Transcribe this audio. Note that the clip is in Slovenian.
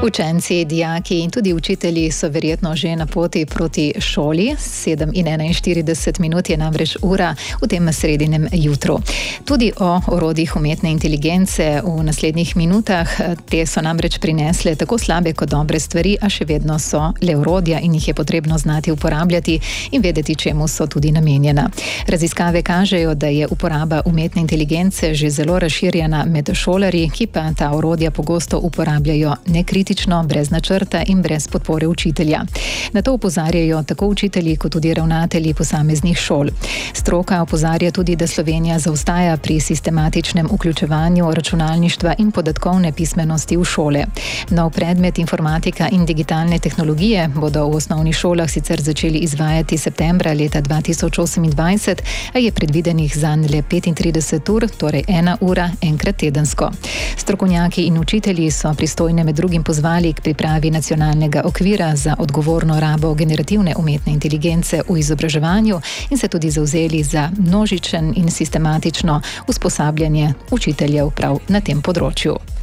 Učenci, dijaki in tudi učitelji so verjetno že na poti proti šoli. 7:41 je namreč ura v tem sredinem jutru. Tudi o orodjih umetne inteligence v naslednjih minutah. Te so namreč prinesle tako slabe kot dobre stvari, a še vedno so le orodja in jih je potrebno znati uporabljati in vedeti, čemu so tudi namenjena. Raziskave kažejo, da je uporaba umetne inteligence že zelo razširjena med šolarji, ki pa ta orodja pogosto uporabljajo nekritično, brez načrta in brez podpore učitelja. Na to opozarjajo tako učitelji kot tudi ravnatelji posameznih šol. Stroka opozarja tudi, da Slovenija zaostaja pri sistematičnem vključevanju računalništva in podatkovne pismenosti v šole. Nov predmet informatika in digitalne tehnologije bodo v osnovnih šolah sicer začeli izvajati septembra leta 2028, a je predvidenih zanj le 35 ur, torej 1 ura enkrat tedensko. Strokovnjaki in učitelji so pristojne med drugim pozvali k pripravi nacionalnega okvira za odgovorno rabo generativne umetne inteligence v izobraževanju in se tudi zavzeli za množičen in sistematično usposabljanje učiteljev prav na tem področju.